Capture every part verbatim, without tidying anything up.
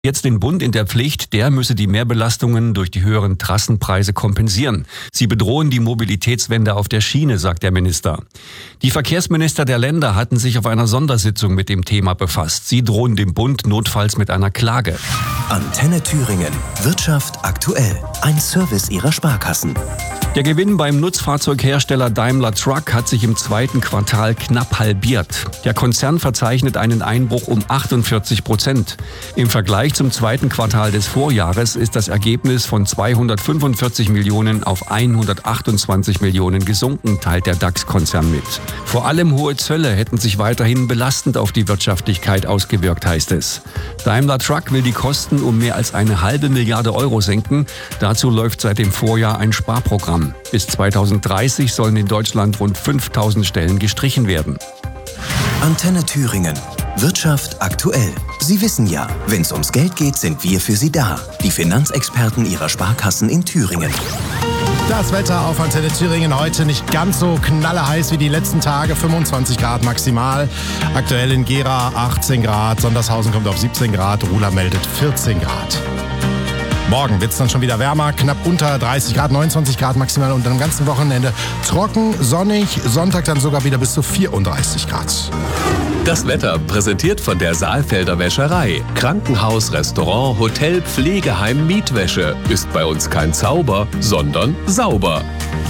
Jetzt den Bund in der Pflicht, der müsse die Mehrbelastungen durch die höheren Trassenpreise kompensieren. Sie bedrohen die Mobilitätswende auf der Schiene, sagt der Minister. Die Verkehrsminister der Länder hatten sich auf einer Sondersitzung mit dem Thema befasst. Sie drohen dem Bund notfalls mit einer Klage. Antenne Thüringen. Wirtschaft aktuell. Ein Service ihrer Sparkassen. Der Gewinn beim Nutzfahrzeughersteller Daimler Truck hat sich im zweiten Quartal knapp halbiert. Der Konzern verzeichnet einen Einbruch um achtundvierzig Prozent. Im Vergleich zum zweiten Quartal des Vorjahres ist das Ergebnis von zweihundertfünfundvierzig Millionen auf hundertachtundzwanzig Millionen gesunken, teilt der DAX-Konzern mit. Vor allem hohe Zölle hätten sich weiterhin belastend auf die Wirtschaftlichkeit ausgewirkt, heißt es. Daimler Truck will die Kosten um mehr als eine halbe Milliarde Euro senken. Dazu läuft seit dem Vorjahr ein Sparprogramm. Bis zweitausenddreißig sollen in Deutschland rund fünftausend Stellen gestrichen werden. Antenne Thüringen. Wirtschaft aktuell. Sie wissen ja, wenn es ums Geld geht, sind wir für Sie da. Die Finanzexperten Ihrer Sparkassen in Thüringen. Das Wetter auf Antenne Thüringen heute nicht ganz so knallerheiß wie die letzten Tage. fünfundzwanzig Grad maximal. Aktuell in Gera achtzehn Grad. Sondershausen kommt auf siebzehn Grad. Ruhla meldet vierzehn Grad. Morgen wird es dann schon wieder wärmer, knapp unter dreißig Grad, neunundzwanzig Grad maximal und am ganzen Wochenende trocken, sonnig, Sonntag dann sogar wieder bis zu vierunddreißig Grad. Das Wetter präsentiert von der Saalfelder Wäscherei. Krankenhaus, Restaurant, Hotel, Pflegeheim, Mietwäsche. Ist bei uns kein Zauber, sondern sauber.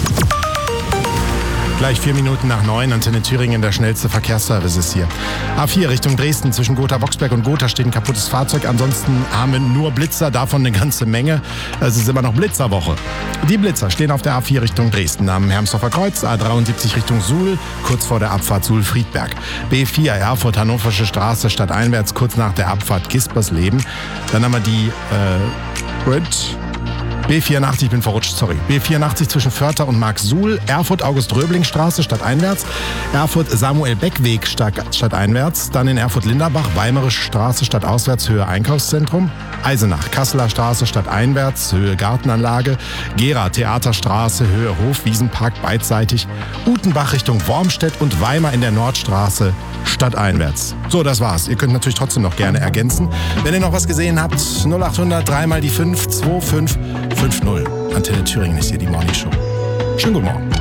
Gleich vier Minuten nach neun, Antenne Thüringen, der schnellste Verkehrsservice ist hier. A vier Richtung Dresden, zwischen Gotha-Boxberg und Gotha steht ein kaputtes Fahrzeug. Ansonsten haben wir nur Blitzer, davon eine ganze Menge. Es ist immer noch Blitzerwoche. Die Blitzer stehen auf der A vier Richtung Dresden, am Hermsdorfer Kreuz, A dreiundsiebzig Richtung Suhl, kurz vor der Abfahrt Suhl-Friedberg. B vier Erfurt, Hannoversche Straße, stadteinwärts, kurz nach der Abfahrt Gispersleben. Dann haben wir die äh, Bridge. B vierundachtzig, ich bin verrutscht, sorry. B vierundachtzig zwischen Förther und Marxsuhl, Erfurt August-Röbling-Straße stadteinwärts, Erfurt Samuel-Beck-Weg stadteinwärts, dann in Erfurt Linderbach, Weimarische Straße stadtauswärts, Höhe Einkaufszentrum, Eisenach, Kasseler Straße stadteinwärts, Höhe Gartenanlage, Gera Theaterstraße, Höhe Hofwiesenpark beidseitig, Utenbach Richtung Wormstedt und Weimar in der Nordstraße stadteinwärts. So, das war's. Ihr könnt natürlich trotzdem noch gerne ergänzen. Wenn ihr noch was gesehen habt, null achthundert, drei mal die fünf, zwei fünf fünf null. Antenne Thüringen ist hier die Morning Show. Schönen guten Morgen.